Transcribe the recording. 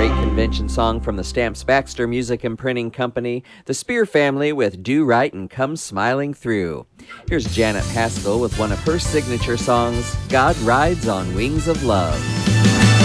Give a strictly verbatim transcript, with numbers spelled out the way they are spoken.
great convention song from the Stamps Baxter Music and Printing Company, the Spear Family with Do Right and Come Smiling Through. Here's Janet Haskell with one of her signature songs, God Rides on Wings of Love.